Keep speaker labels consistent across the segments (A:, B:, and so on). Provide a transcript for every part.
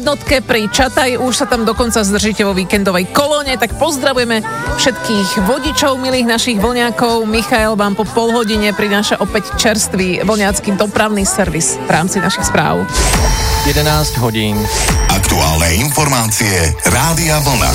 A: jednotke pri Čataji, už sa tam dokonca zdržíte vo víkendovej kolóne, tak pozdravujeme všetkých vodičov, milých našich vlňákov. Michael vám po pol hodine prináša opäť čerstvý vlňácky dopravný servis v rámci našich správ.
B: 11 hodín.
C: Aktuálne informácie Rádia Vlna.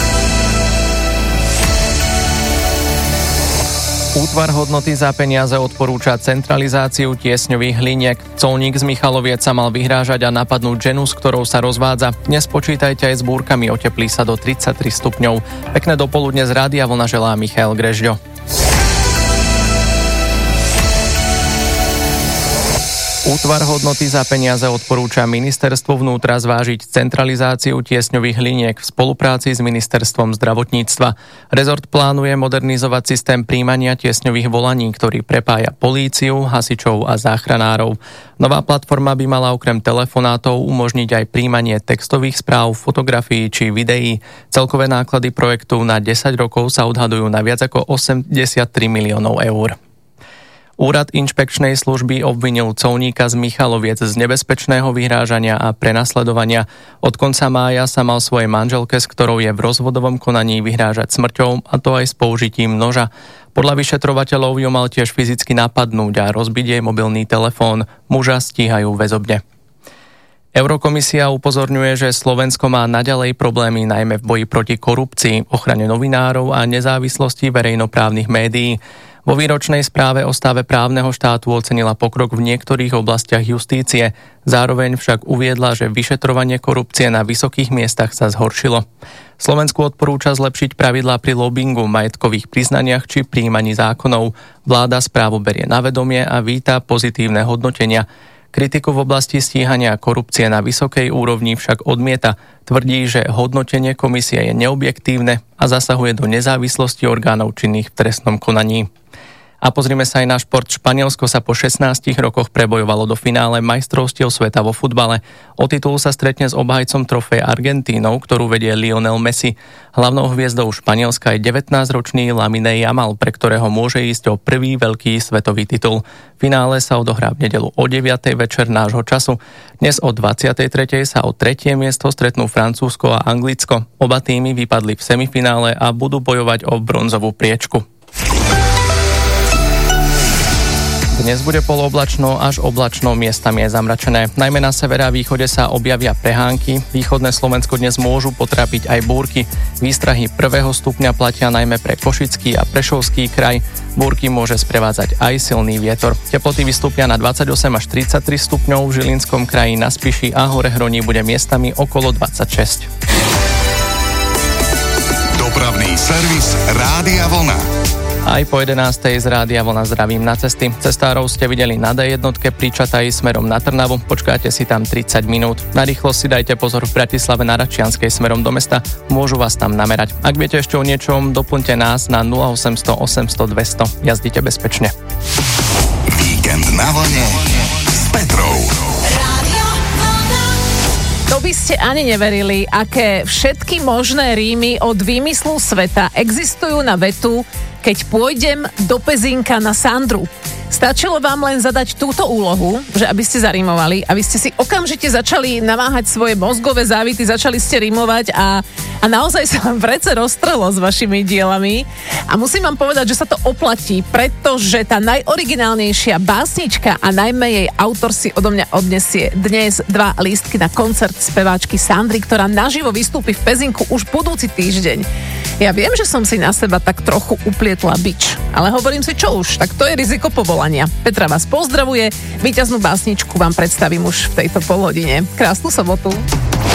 B: Útvar hodnoty za peniaze odporúča centralizáciu tiesňových hliniek. Colník z Michaloviec sa mal vyhrážať a napadnúť ženu, s ktorou sa rozvádza. Dnes počítajte aj s búrkami, oteplí sa do 33 stupňov. Pekné dopoludne z Rádia Vlna želá Michal Grežďo. Útvar hodnoty za peniaze odporúča ministerstvo vnútra zvážiť centralizáciu tiesňových liniek v spolupráci s ministerstvom zdravotníctva. Rezort plánuje modernizovať systém príjmania tiesňových volaní, ktorý prepája políciu, hasičov a záchranárov. Nová platforma by mala okrem telefonátov umožniť aj príjmanie textových správ, fotografií či videí. Celkové náklady projektu na 10 rokov sa odhadujú na viac ako 83 miliónov eur. Úrad inšpekčnej služby obvinil colníka z Michaloviec z nebezpečného vyhrážania a prenasledovania. Od konca mája sa mal svojej manželke, s ktorou je v rozvodovom konaní, vyhrážať smrťou, a to aj s použitím noža. Podľa vyšetrovateľov ju mal tiež fyzicky napadnúť a rozbiť jej mobilný telefón. Muža stíhajú väzobne. Eurokomisia upozorňuje, že Slovensko má naďalej problémy najmä v boji proti korupcii, ochrane novinárov a nezávislosti verejnoprávnych médií. Vo výročnej správe o stave právneho štátu ocenila pokrok v niektorých oblastiach justície. Zároveň však uviedla, že vyšetrovanie korupcie na vysokých miestach sa zhoršilo. Slovensku odporúča zlepšiť pravidlá pri lobingu, majetkových priznaniach či prijímaní zákonov. Vláda správu berie na vedomie a víta pozitívne hodnotenia. Kritiku v oblasti stíhania korupcie na vysokej úrovni však odmieta. Tvrdí, že hodnotenie komisie je neobjektívne a zasahuje do nezávislosti orgánov činných v trestnom konaní. A pozrime sa aj na šport. Španielsko sa po 16 rokoch prebojovalo do finále majstrovstiev sveta vo futbale. O titul sa stretne s obhajcom trofeje Argentínou, ktorú vedie Lionel Messi. Hlavnou hviezdou Španielska je 19-ročný Lamine Yamal, pre ktorého môže ísť o prvý veľký svetový titul. Finále sa odohrá v nedeľu o 9. večer nášho času. Dnes o 23. sa o 3. miesto stretnú Francúzsko a Anglicko. Oba týmy vypadli v semifinále a budú bojovať o bronzovú priečku. Dnes bude polooblačno až oblačno, miestami je zamračené. Najmä na severe a východe sa objavia prehánky. Východné Slovensko dnes môžu potrápiť aj búrky. Výstrahy 1. stupňa platia najmä pre Košický a Prešovský kraj. Búrky môže sprevádzať aj silný vietor. Teploty vystúpia na 28 až 33 stupňov, v Žilinskom kraji, na Spiši a hore Hroní bude miestami okolo 26.
C: Dopravný servis Rádia Vlna.
B: Aj po 11. z Rádia Vlna zdravím na cesty. Cestárov ste videli na D1 pri Čataji smerom na Trnavu. Počkáte si tam 30 minút. Na rýchlosť si dajte pozor v Bratislave na Račianskej smerom do mesta. Môžu vás tam namerať. Ak viete ešte o niečom, doplňte nás na 0800 800 200. Jazdite bezpečne.
C: Víkend na vlne s Petrou.
A: To by ste ani neverili, aké všetky možné rímy od výmyslu sveta existujú na vetu "Keď pôjdem do Pezínka na Sandru". Stačilo vám len zadať túto úlohu, že aby ste zarímovali, aby ste si okamžite začali namáhať svoje mozgové závity, začali ste rímovať a naozaj sa vám vrece roztrhlo s vašimi dielami. A musím vám povedať, že sa to oplatí, pretože tá najoriginálnejšia básnička a najmä jej autor si odo mňa odnesie dnes 2 lístky na koncert speváčky Sandry, ktorá naživo vystúpi v Pezinku už budúci týždeň. Ja viem, že som si na seba tak trochu uplietla bič, ale hovorím si, čo už, tak to je riziko povolania. Petra vás pozdravuje, víťaznú básničku vám predstavím už v tejto polhodine. Krásnu sobotu.